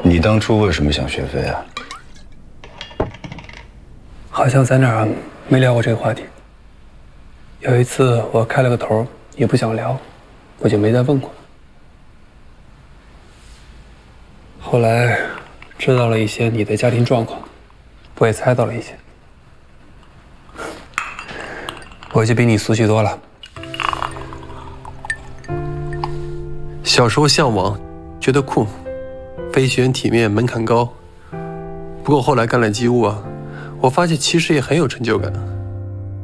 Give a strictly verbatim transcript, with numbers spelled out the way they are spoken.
你当初为什么想学飞啊？ 好像咱俩没聊过这个话题。有一次我开了个头，也不想聊，我就没再问过。后来知道了一些你的家庭状况，我也猜到了一些，我就比你俗气多了。 小时候向往，觉得酷，飞行员体面，门槛高。不过后来干了机务啊，我发现其实也很有成就感。